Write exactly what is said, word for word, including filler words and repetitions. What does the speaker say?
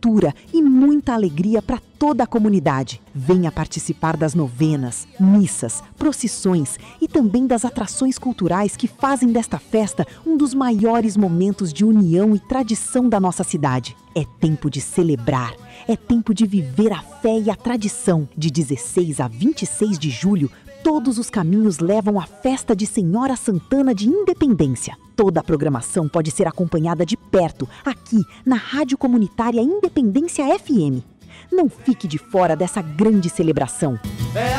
cultura e muita alegria para toda a comunidade. Venha participar das novenas, missas, procissões e também das atrações culturais que fazem desta festa um dos maiores momentos de união e tradição da nossa cidade. É tempo de celebrar, é tempo de viver a fé e a tradição. De dezesseis a vinte e seis de julho, todos os caminhos levam à festa de Senhora Santana de Independência. Toda a programação pode ser acompanhada de perto, aqui na Rádio Comunitária Independência F M. Não fique de fora dessa grande celebração.